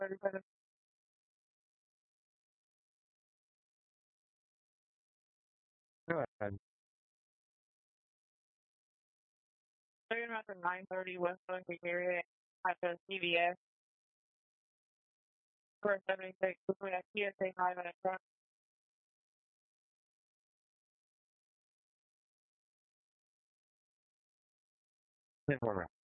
37. Good. Starting after 9:30 West Olympic area at the CVS for 76 between a TSA 5 and a truck. Informer.